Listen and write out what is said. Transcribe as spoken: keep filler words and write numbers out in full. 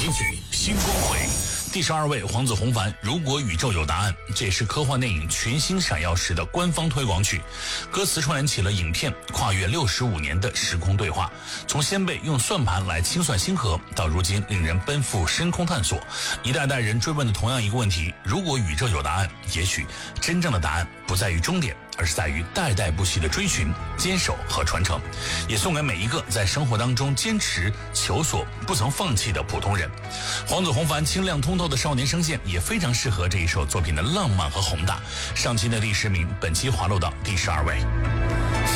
听曲新光辉。第十二位，黄子弘凡《如果宇宙有答案》，这也是科幻电影群星闪耀时的官方推广曲。歌词串联起了影片跨越六十五年的时空对话，从先辈用算盘来清算星河，到如今令人奔赴深空探索，一代代人追问的同样一个问题：如果宇宙有答案，也许真正的答案不在于终点，而是在于代代不息的追寻、坚守和传承。也送给每一个在生活当中坚持求索、不曾放弃的普通人。黄子弘凡清亮通透的少年声线也非常适合这一首作品的浪漫和宏大。上期的第十名，本期滑落到第十二位。